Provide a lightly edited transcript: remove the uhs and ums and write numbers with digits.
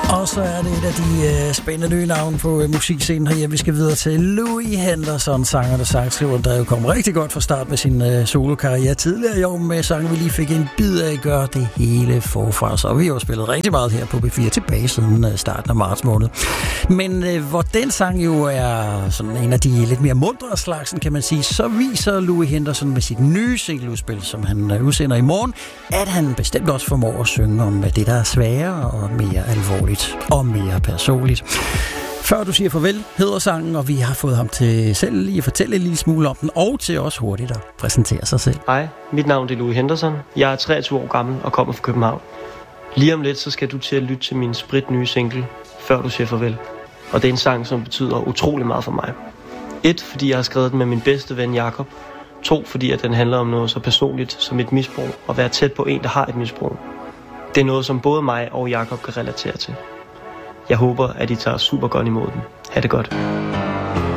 Og så er det et af de spændende nye navne på musikscenen her. Vi skal videre til Louis Henderson, sanger og sangskriver, der jo kom rigtig godt fra start med sin solokarriere tidligere i år med sangen, vi lige fik en bid af, gør det hele forfra. Så vi har jo spillet rigtig meget her på B4 tilbage siden starten af marts måned. Men hvor den sang jo er sådan en af de lidt mere mundre slagsen, kan man sige, så viser Louis Henderson med sit nye singleudspil, som han udsender i morgen, at han bestemt også formår at synge om det, der er sværere og mere alvorligt og mere personligt. Før du siger farvel, hedder sangen, og vi har fået ham til selv lige at fortælle en lille smule om den, og til også hurtigt at præsentere sig selv. Hej, mit navn er Louis Henderson. Jeg er 23 år gammel og kommer fra København. Lige om lidt, så skal du til at lytte til min spritnye single, Før du siger farvel. Og det er en sang, som betyder utrolig meget for mig. 1, fordi jeg har skrevet den med min bedste ven Jakob. 2, fordi at den handler om noget så personligt som et misbrug, og være tæt på en, der har et misbrug. Det er noget, som både mig og Jakob kan relatere til. Jeg håber, at I tager super godt imod den. Ha' det godt.